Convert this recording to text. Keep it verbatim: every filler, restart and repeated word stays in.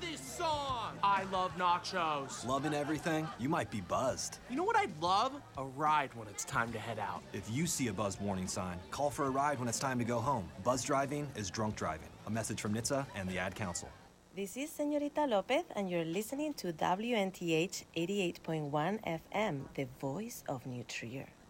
this song! I love nachos. Loving everything? You might be buzzed. You know what I'd love? A ride when it's time to head out. If you see a buzz warning sign, call for a ride when it's time to go home. Buzz driving is drunk driving. A message from N H T S A and the Ad Council. This is Señorita Lopez, and you're listening to W N T H eighty-eight point one F M, the voice of New Trier.